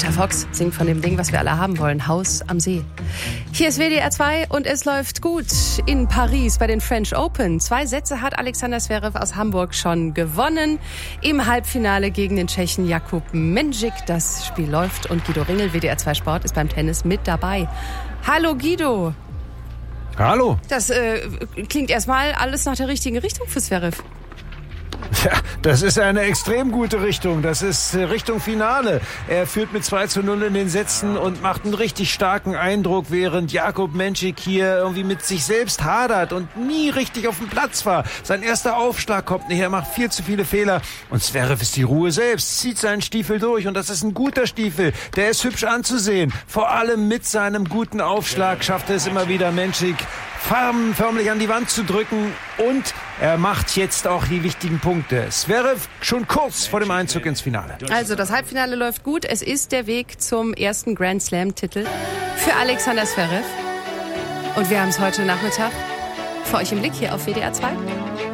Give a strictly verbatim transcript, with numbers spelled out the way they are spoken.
Peter Fox singt von dem Ding, was wir alle haben wollen, Haus am See. Hier ist W D R zwei und es läuft gut in Paris bei den French Open. Zwei Sätze hat Alexander Zverev aus Hamburg schon gewonnen. Im Halbfinale gegen den Tschechen Jakub Mendžić. Das Spiel läuft und Guido Ringel, W D R zwei Sport, ist beim Tennis mit dabei. Hallo Guido. Hallo. Das äh, klingt erstmal alles nach der richtigen Richtung für Zverev. Ja, das ist eine extrem gute Richtung. Das ist Richtung Finale. Er führt mit zwei zu null in den Sätzen und macht einen richtig starken Eindruck, während Jakub Mendžić hier irgendwie mit sich selbst hadert und nie richtig auf dem Platz war. Sein erster Aufschlag kommt nicht, er macht viel zu viele Fehler. Und Zverev ist die Ruhe selbst, zieht seinen Stiefel durch und das ist ein guter Stiefel. Der ist hübsch anzusehen. Vor allem mit seinem guten Aufschlag schafft er es immer wieder, Mendžić förmlich an die Wand zu drücken und er macht jetzt auch die wichtigen Punkte. Zverev schon kurz vor dem Einzug ins Finale. Also das Halbfinale läuft gut. Es ist der Weg zum ersten Grand Slam-Titel für Alexander Zverev. Und wir haben es heute Nachmittag für euch im Blick hier auf W D R zwei.